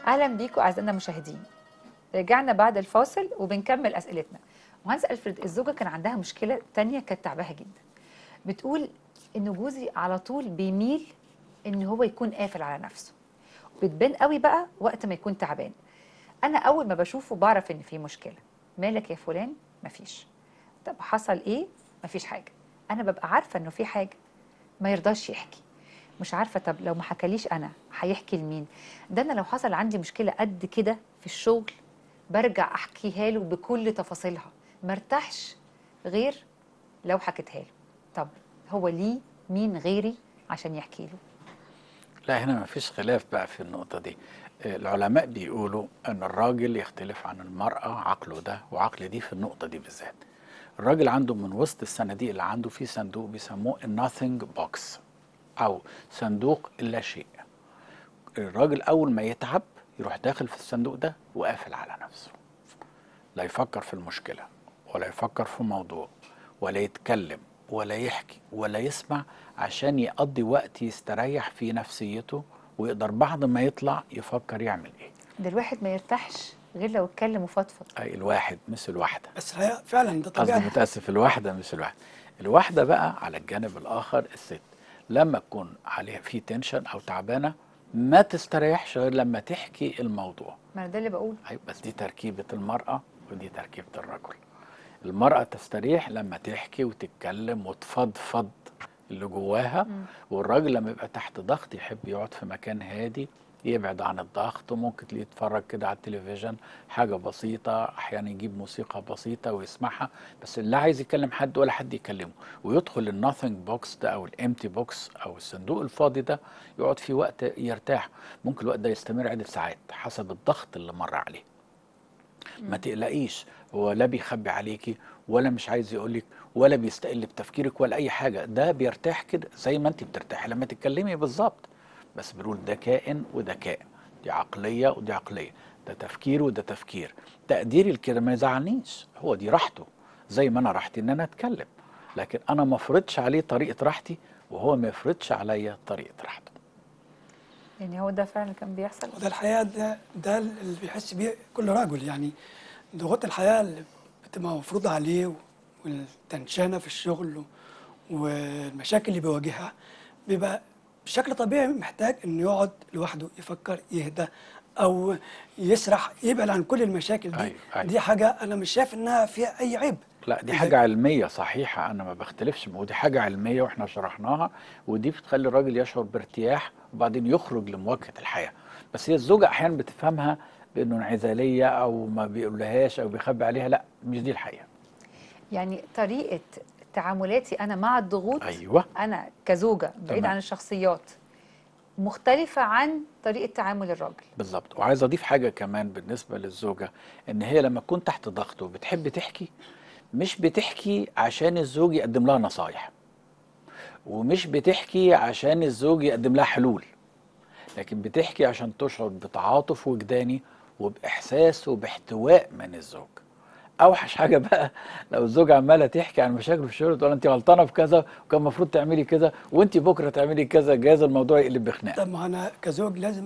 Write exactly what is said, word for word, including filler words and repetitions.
اهلا بيكم اعزائنا المشاهدين. رجعنا بعد الفاصل وبنكمل اسئلتنا. مهندس الفريد، الزوجه كان عندها مشكله تانية كانت تعباها جدا. بتقول ان جوزي على طول بيميل ان هو يكون قافل على نفسه، بتبان قوي بقى وقت ما يكون تعبان. انا اول ما بشوفه بعرف ان في مشكله. مالك يا فلان؟ مفيش. طب حصل ايه؟ مفيش حاجه. انا ببقى عارفه انه في حاجه، ما يرضاش يحكي. مش عارفه طب لو ما حكاليش انا هيحكي لمين؟ ده انا لو حصل عندي مشكله قد كده في الشغل برجع احكيها له بكل تفاصيلها، مرتاحش غير لو حكيتها له. طب هو ليه مين غيري عشان يحكي له؟ لا، هنا ما فيش خلاف بقى في النقطة دي. آه، العلماء بيقولوا أن الراجل يختلف عن المرأة، عقله ده وعقل دي في النقطة دي بالذات. الراجل عنده من وسط الصناديق اللي عنده في صندوق بيسموه الناثينج بوكس أو صندوق اللا شيء. الراجل أول ما يتعب يروح داخل في الصندوق ده وقافل على نفسه، لا يفكر في المشكلة ولا يفكر في موضوع ولا يتكلم ولا يحكي ولا يسمع، عشان يقضي وقت يستريح في نفسيته ويقدر بعد ما يطلع يفكر يعمل ايه. ده الواحد ما يرتاحش غير لو اتكلم وفضفض. اي الواحد مش الواحدة، بس الحقيقة فعلا ده قصدي طبيعة. متأسف، الواحدة مش الواحد. الواحدة بقى على الجانب الآخر الست، لما تكون عليها في تنشن أو تعبانة ما تستريحش غير لما تحكي الموضوع. ما انا ده اللي بقوله. أيوة، بس دي تركيبة المرأة ودي تركيبة الرجل. المرأة تستريح لما تحكي وتتكلم وتفضفض اللي جواها، مم. والراجل لما يبقى تحت ضغط يحب يقعد في مكان هادي يبعد عن الضغط، وممكن تلاقيه يتفرج كده على التلفزيون حاجة بسيطة، أحيانا يجيب موسيقى بسيطة ويسمعها، بس لا عايز يكلم حد ولا حد يكلمه، ويدخل الناثينج بوكس ده أو الامتي بوكس أو الصندوق الفاضي ده، يقعد فيه وقت يرتاح. ممكن الوقت ده يستمر عدة ساعات حسب الضغط اللي مر عليه. ما تقلقيش، هو لا بيخبي عليكي ولا مش عايز يقولك ولا بيستقل بتفكيرك ولا اي حاجه، ده بيرتاح كده زي ما انت بترتاحي لما تتكلمي بالظبط. بس بنقول ده كائن وده كائن، دي عقليه ودي عقليه، ده تفكير وده تفكير. تقديري لكده ما يزعلنيش، هو دي راحته، زي ما انا راحتي ان انا اتكلم، لكن انا ما افرضش عليه طريقه راحتي وهو ما يفرضش عليا طريقه راحته. يعني هو ده فعلا كان بيحصل. وده الحقيقة ده ده اللي بيحس بيه كل رجل، يعني ضغوط الحياة اللي بتبقى مفروضة عليه والتنشانة في الشغل والمشاكل اللي بيواجهها، بيبقى بشكل طبيعي محتاج إنه يقعد لوحده يفكر يهدى أو يسرح يبعد عن كل المشاكل دي. ايوه ايوه، دي حاجة أنا مش شايف إنها فيها أي عيب. لا دي إذا حاجة علمية صحيحة، أنا ما بختلفش، ودي حاجة علمية وإحنا شرحناها، ودي بتخلي الراجل يشعر بارتياح وبعدين يخرج لمواجهة الحياة. بس هي الزوجة أحيانا بتفهمها بأنه انعزالية أو ما بيقولهاش أو بيخبي عليها، لا مش دي الحقيقة. يعني طريقه تعاملاتي انا مع الضغوط، أيوه انا كزوجه بعيد تمام عن الشخصيات، مختلفه عن طريقه تعامل الراجل. بالظبط. وعايز أضيف حاجة كمان بالنسبة للزوجة، إن هي لما تكون تحت ضغط وبتحب تحكي، مش بتحكي عشان الزوج يقدم لها نصايح، ومش بتحكي عشان الزوج يقدم لها حلول، لكن بتحكي عشان تشعر بتعاطف وجداني وبإحساس وباحتواء من الزوج. أوحش حاجة بقى لو الزوجة عمالة تحكي عن مشاكل في الشغل، تقول أنت غلطانة في كذا وكان المفروض تعملي كذا وأنت بكرة تعملي كذا، جايز الموضوع يقلب بخناقة. طب ما أنا كزوج لازم